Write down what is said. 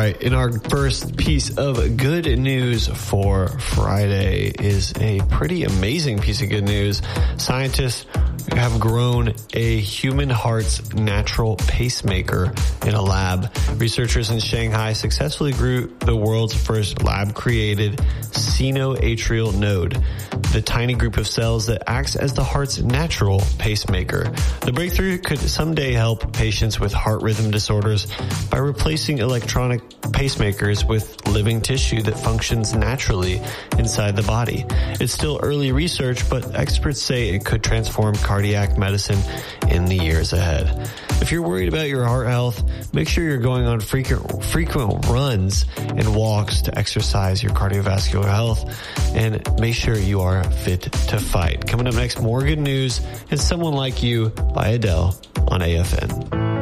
right. And our first piece of good news for Friday is a pretty amazing piece of good news. Scientists have grown a human heart's natural pacemaker in a lab. Researchers in Shanghai successfully grew the world's first lab-created sinoatrial node, the tiny group of cells that acts as the heart's natural pacemaker. The breakthrough could someday help patients with heart rhythm disorders by replacing electronic pacemakers with living tissue that functions naturally inside the body. It's still early research, but experts say it could transform cardiac medicine in the years ahead. If you're worried about your heart health, make sure you're going on frequent runs and walks to exercise your cardiovascular health, and make sure you are fit to fight. Coming up next, more good news and Someone Like You by Adele on AFN.